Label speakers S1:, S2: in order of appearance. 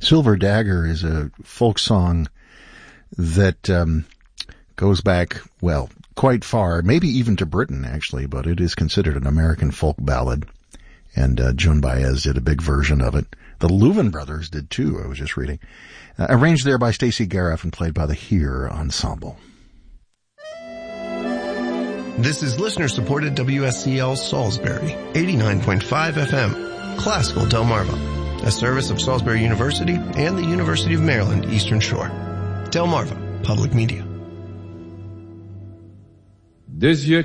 S1: Silver Dagger is a folk song that goes back, well, quite far, maybe even to Britain, actually, but it is considered an American folk ballad. And Joan Baez did a big version of it. The Louvin Brothers did too, I was just reading. Arranged there by Stacey Gareff and played by the Here Ensemble.
S2: This is listener-supported WSCL Salisbury, 89.5 FM, Classical Delmarva, a service of Salisbury University and the University of Maryland Eastern Shore. Delmarva Public Media.